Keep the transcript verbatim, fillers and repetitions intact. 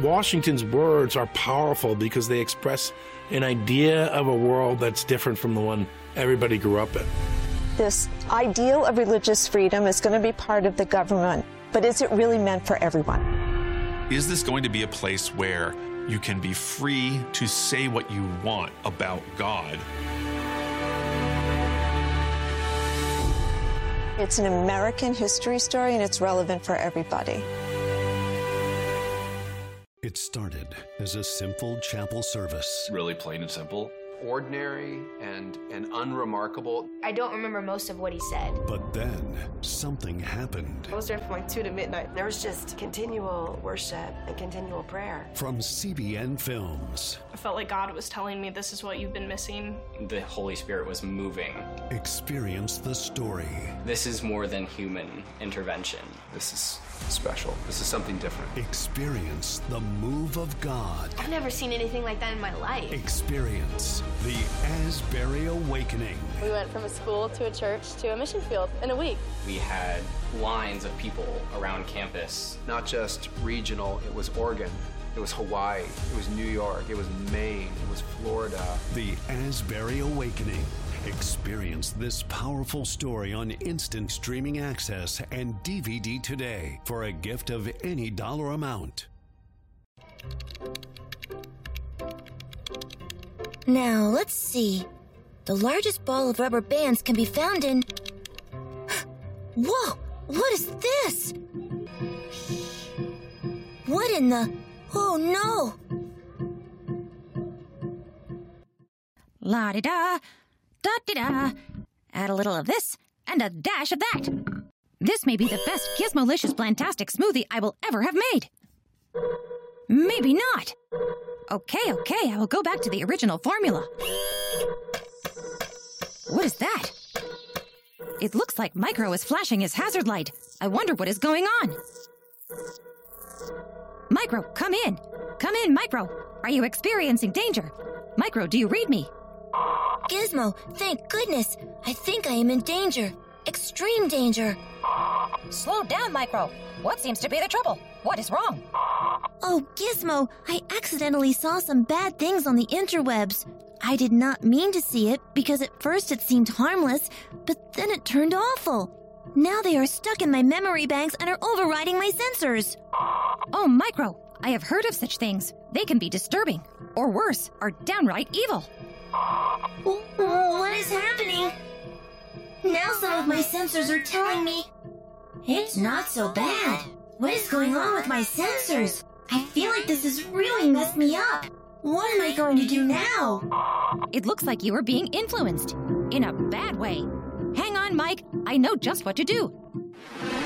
Washington's words are powerful because they express an idea of a world that's different from the one everybody grew up in. This ideal of religious freedom is going to be part of the government, but is it really meant for everyone? Is this going to be a place where you can be free to say what you want about God? It's an American history story, and it's relevant for everybody. It started as a simple chapel service. Really plain and simple. Ordinary and, and unremarkable. I don't remember most of what he said. But then something happened. I was there from like two to midnight. There was just continual worship and continual prayer. From C B N Films. I felt like God was telling me this is what you've been missing. The Holy Spirit was moving. Experience the story. This is more than human intervention. This is special. This is something different. Experience the move of God. I've never seen anything like that in my life. Experience the Asbury Awakening. We went from a school to a church to a mission field in a week. We had lines of people around campus. Not just regional, it was Oregon, it was Hawaii, it was New York, it was Maine, it was Florida. The Asbury Awakening. Experience this powerful story on instant streaming access and D V D today for a gift of any dollar amount. Now, let's see. The largest ball of rubber bands can be found in... Whoa! What is this? What in the... Oh, no! La-di-da, da-di-da. Add a little of this and a dash of that. This may be the best Gizmolicious Plantastic smoothie I will ever have made. Maybe not. Okay, okay, I will go back to the original formula. What is that? It looks like Micro is flashing his hazard light. I wonder what is going on. Micro, come in. Come in, Micro. Are you experiencing danger? Micro, do you read me? Gizmo, thank goodness. I think I am in danger. Extreme danger. Slow down, Micro. What seems to be the trouble? What is wrong? Oh, Gizmo, I accidentally saw some bad things on the interwebs. I did not mean to see it because at first it seemed harmless, but then it turned awful. Now they are stuck in my memory banks and are overriding my sensors. Oh, Micro, I have heard of such things. They can be disturbing, or worse, are downright evil. What is happening? Now some of my sensors are telling me it's not so bad. What is going on with my sensors? I feel like this has really messed me up. What am I going to do now? It looks like you are being influenced. In a bad way. Hang on, Mike. I know just what to do.